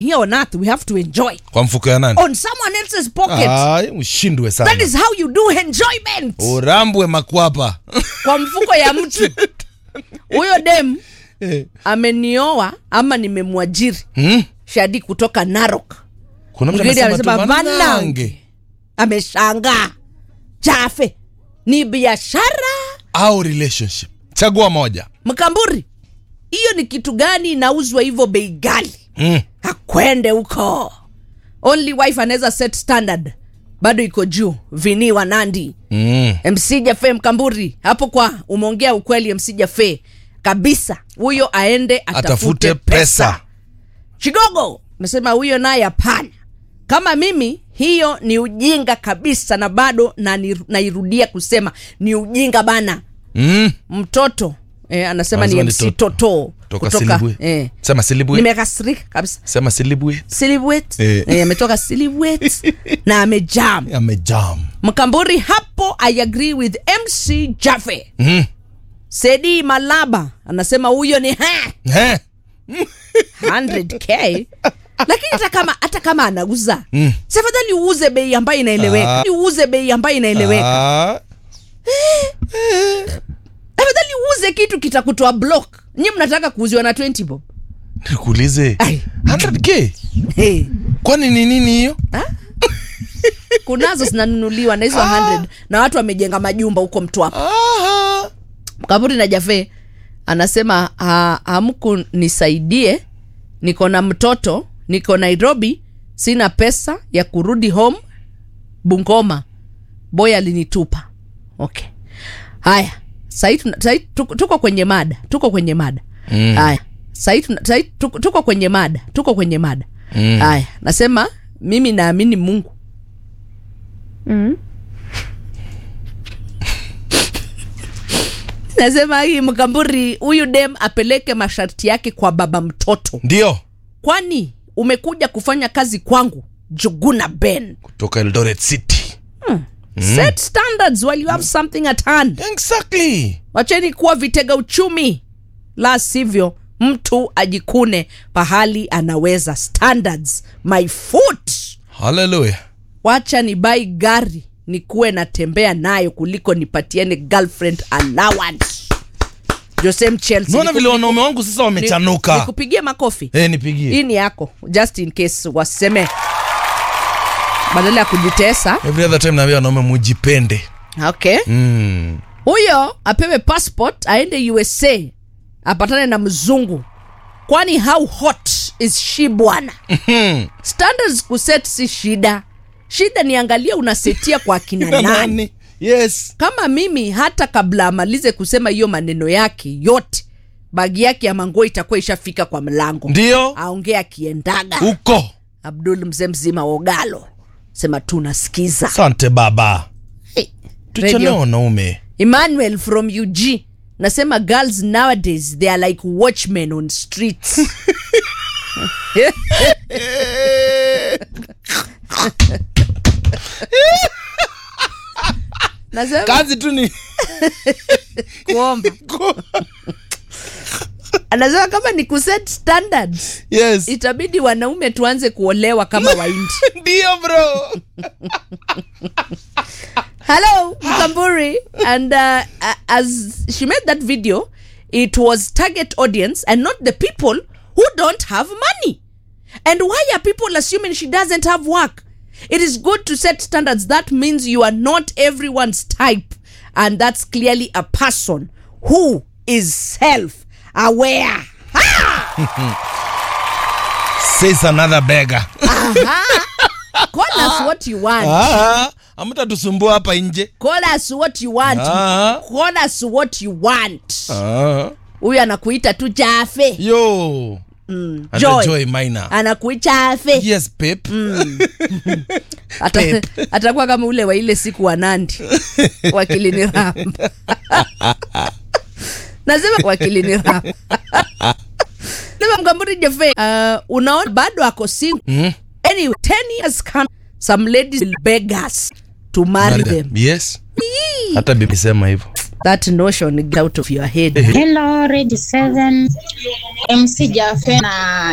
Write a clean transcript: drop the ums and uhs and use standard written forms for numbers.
here on earth we have to enjoy. Kwa mfuko ya nani? On someone else's pocket. Mshindwe sana. That is how you do enjoyment. Urambwe makwapa. Kwa mfuko ya mtu. Huyo dem amenioa ama nimemwajiri. Shadi kutoka Narok. Kuna mtu anasema Manange. Ameshangaa. Jafe. Ni biashara au relationship? Chagua moja. Mkamburi. Hiyo ni kitu gani inauzwa hivyo bei ghali? Hakwende huko. Only wife anaweza set standard. Bado iko juu. Vini wa Nandi. MC Jafe Mkamburi. Hapo kwa umeongea ukweli MC Jafe. Kabisa. Huyo aende atafute pesa. Chigogo. Nasema huyo naye hapana. Kama mimi hiyo ni ujinga kabisa na bado nairudia kusema ni ujinga bana. Mtoto anasema ni MC Toto kutoka sema Silibwe. Nimekasirika kabisa. Sema Silibwe. Ametoka Silibwe na amejam. Mkamburi hapo I agree with MC Jafe. Sedi Malaba anasema huyo ni 100k. Lakini hata kama anauza safadhali uuze bei ambayo inaeleweka. Afadhali uuze kitu kitakutoa block. Nyinyi mnataka kuuziwa na 20 bob. Nikuulize 100k. Kwani ni nini hiyo? Kunazo zinanunuliwa na hizo 100 na watu wamejenga majumba huko Mtwapa. Kaburi na Jafe anasema hamku nisaidie, niko na mtoto, niko Nairobi, sina pesa ya kurudi home Bungoma. Boy alinitupa. Okay. Haya, sasa tuko kwenye mada. Haya, sasa tuko kwenye mada. Haya, nasema mimi naamini Mungu. Nasema hii Mkamburi huyu dem apeleke masharti yake kwa baba mtoto. Ndio. Kwani umekuja kufanya kazi kwangu Juguna Ben kutoka Eldoret City. Set standards while you have something at hand. Exactly. Wacheni kuwa vitega uchumi. La sivyo mtu ajikune pahali anaweza. Standards my foot. Hallelujah. Wacha ni buy gari nikuwe natembea nayo kuliko nipatiane girlfriend allowance. Jose Mchelsea. Naona vile wanaume wangu sasa wamechanuka. Nikupigie makofi. Nipigie. Hii ni yako just in case waseme. Badala ya kujitesa. Every other time naambia wanaume mujipende. Okay. Huyo apewe passport aende USA. Apatane na mzungu. Kwani how hot is she bwana? Standards kuset si shida. Shida niangalia unasetia kwa kina nani. Yes. Kama mimi hata kabla amalize kusema hiyo maneno yake yote, bagi yake ya mango itakuwa ishafika kwa mlango. Ndio. Aongea kiendaga. Huko. Abdul mzee mzima Ogalo. Sema tunasikiza. Asante baba. Tuchane wanaume. Emmanuel from UG. Nasema girls nowadays they are like watchmen on streets. Nasema kazi tu ni kuomba. Anasema kama ni kuset standards. Yes. Itabidi wanaume tuanze kuolewa kama Wahindi. Ndio bro. Hello, Mkamburi. And as she made that video, it was target audience and not the people who don't have money. And why are people assuming she doesn't have work? It is good to set standards. That means you are not everyone's type. And that's clearly a person who is self-aware. Says another beggar. Call us what you want. Amuta tusumbua hapa nje. Call us what you want. Call us what you want. Huyu anakuita tu Jafe. Yo. Joy Minor. Anakuita Jafe. Yes, Pep. Atakuwa kama ule wa ile siku wa Nandi. Wakilini Ramba. Nasema wakilini Ramba. Nima Mkamburi Jafe. Unaona bado ako single. Anyway, 10 years come, some ladies will beg us to marry them. Yes. Hata bibi sema hivyo. That notion get out of your head. Hello, Red 7 MC Jafe na